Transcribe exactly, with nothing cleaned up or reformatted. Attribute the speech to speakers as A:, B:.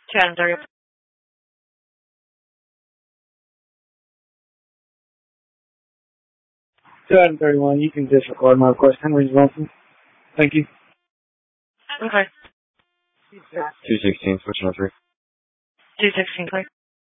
A: two Adam thirty.
B: two Adam thirty-one, you can disregard my request. Henry's Wilson. Thank you.
A: Okay.
C: two sixteen, switching on three.
A: two sixteen, clear.